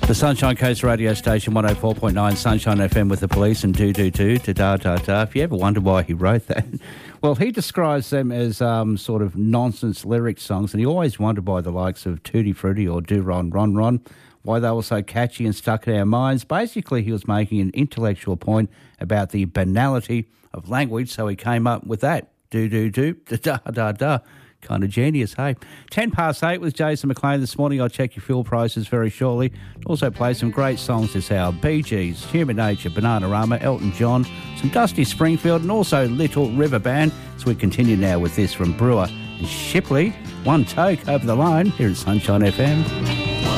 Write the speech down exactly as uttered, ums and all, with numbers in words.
The Sunshine Coast radio station, one oh four point nine Sunshine F M with the Police and do do do da da da da. If you ever wonder why he wrote that, well, he describes them as um, sort of nonsense lyric songs, and he always wondered why the likes of Tutti Frutti or Do Ron Ron Ron, why they were so catchy and stuck in our minds. Basically, he was making an intellectual point about the banality of language, so he came up with that. Do do do da da da da. Kind of genius, hey? Ten past eight with Jason McLean this morning. I'll check your fuel prices very shortly. Also play some great songs this hour. Bee Gees, Human Nature, Bananarama, Elton John, some Dusty Springfield, and also Little River Band. So we continue now with this from Brewer and Shipley. One toke over the line here at Sunshine F M.